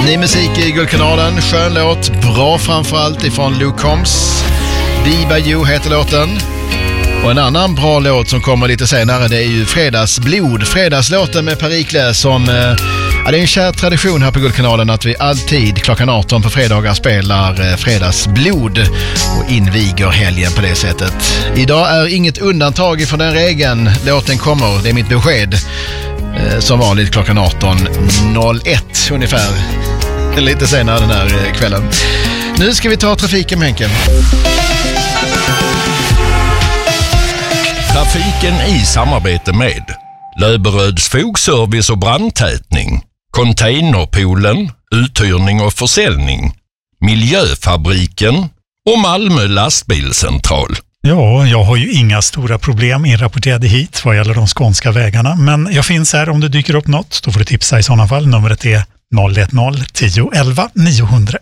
Ny musik i Guldkanalen, skön låt, bra framförallt ifrån Luke Combs. Viva You heter låten. Och en annan bra låt som kommer lite senare, det är ju Fredagsblod. Fredagslåten med Perikle som... det är en kär tradition här på Guldkanalen att vi alltid klockan 18 på fredagar spelar Fredagsblod och inviger helgen på det sättet. Idag är inget undantag från den regeln. Låten kommer, det är mitt besked. Som vanligt klockan 18.01 ungefär. Lite senare den här kvällen. Nu ska vi ta trafiken med Henke. Trafiken i samarbete med Löberöds fogservice och brandtätning, Containerpoolen, uthyrning och försäljning, Miljöfabriken och Malmö lastbilscentral. Ja, jag har ju inga stora problem inrapporterade hit vad gäller de skånska vägarna, men jag finns här om det dyker upp något. Då får du tipsa i sådana fall. Numret är 010 10 11 900.